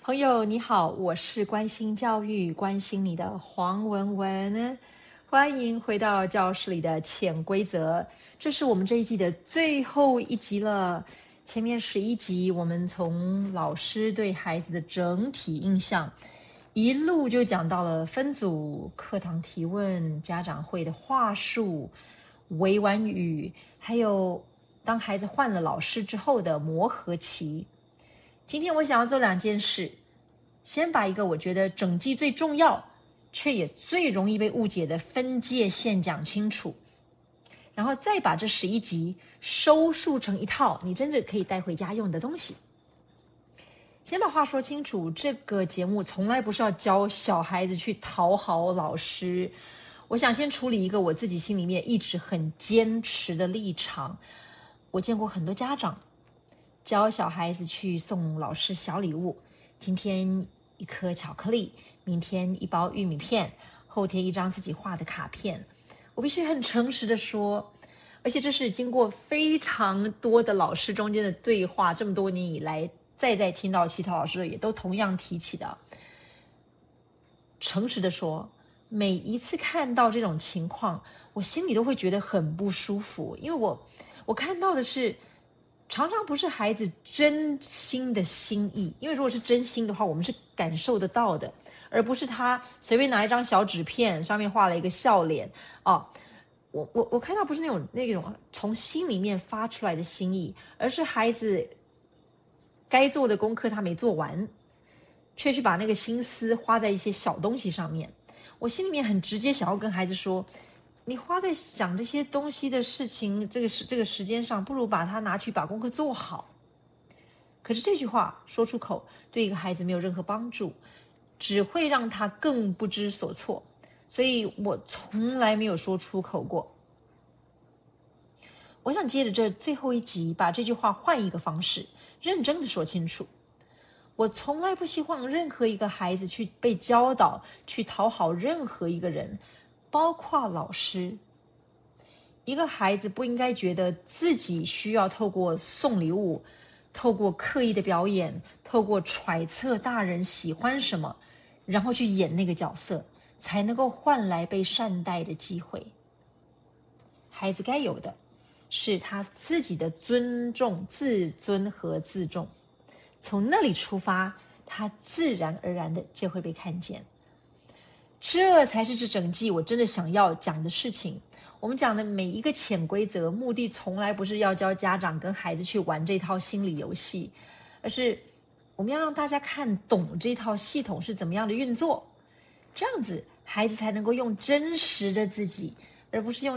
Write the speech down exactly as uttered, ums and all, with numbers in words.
朋友你好，我是关心教育、关心你的黄文文，欢迎回到教室里的潜规则。这是我们这一季的最后一集了。前面十一集，我们从老师对孩子的整体印象，一路就讲到了分组、课堂提问、家长会的话术、委婉语，还有当孩子换了老师之后的磨合期。今天我想要做两件事，先把一个我觉得整季最重要却也最容易被误解的分界线讲清楚，然后再把这十一集收束成一套你真正可以带回家用的东西。先把话说清楚，这个节目从来不是要教小孩子去讨好老师。我想先处理一个我自己心里面一直很坚持的立场。我见过很多家长教小孩子去送老师小礼物，今天一颗巧克力，明天一包玉米片，后天一张自己画的卡片。我必须很诚实的说，而且这是经过非常多的老师中间的对话，这么多年以来再再听到其他老师也都同样提起的。诚实的说，每一次看到这种情况，我心里都会觉得很不舒服，因为我我看到的是常常不是孩子真心的心意，因为如果是真心的话，我们是感受得到的，而不是他随便拿一张小纸片，上面画了一个笑脸哦。我我我看到不是那种那种从心里面发出来的心意，而是孩子该做的功课他没做完，却去把那个心思花在一些小东西上面。我心里面很直接想要跟孩子说，你花在想这些东西的事情，这个时这个时间上，不如把它拿去把功课做好。可是这句话说出口，对一个孩子没有任何帮助，只会让他更不知所措。所以我从来没有说出口过。我想接着这最后一集，把这句话换一个方式，认真的说清楚。我从来不希望任何一个孩子去被教导去讨好任何一个人，包括老师。一个孩子不应该觉得自己需要透过送礼物，透过刻意的表演，透过揣测大人喜欢什么，然后去演那个角色，才能够换来被善待的机会。孩子该有的是他自己的尊重、自尊和自重，从那里出发，他自然而然的就会被看见。这才是这整季我真的想要讲的事情。我们讲的每一个潜规则，目的从来不是要教家长跟孩子去玩这套心理游戏，而是我们要让大家看懂这套系统是怎么样的运作，这样子孩子才能够用真实的自己，而不是用